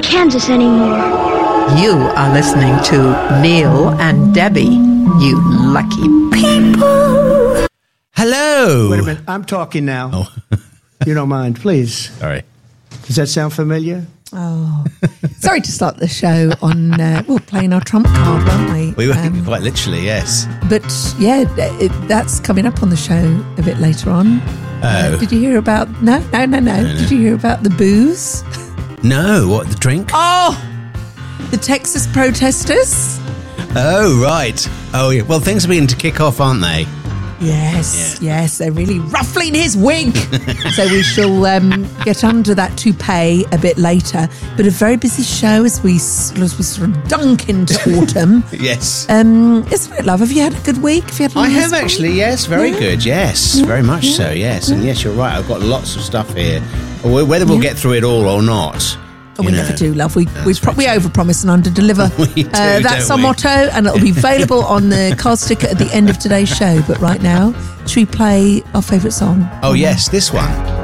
Kansas anymore. You are listening to Neil and Debbie, you lucky people. Hello. Wait a minute, I'm talking now. Oh. You don't mind, please. Sorry. Does that sound familiar? Oh, sorry to start the show on, playing our trump card, weren't we? We were quite literally, yes. But yeah, that's coming up on the show a bit later on. Oh. Did you hear about, no. Did you hear about the booze? No, what, the drink? Oh, the Texas protesters? Oh, right. Oh, yeah. Well, things are beginning to kick off, aren't they? Yes, they're really ruffling his wig. So we shall get under that toupee a bit later. But a very busy show as we sort of dunk into autumn. Yes. Isn't it, love? Have you had a good week? I have actually, yes. Very good, yes. Very much so, yes. And yes, you're right. I've got lots of stuff here. Whether we'll get through it all or not. Oh, we never do, love. We overpromise and underdeliver. We do, that's our motto, and it'll be available on the card sticker at the end of today's show. But right now, should we play our favourite song? Oh, yes, this one.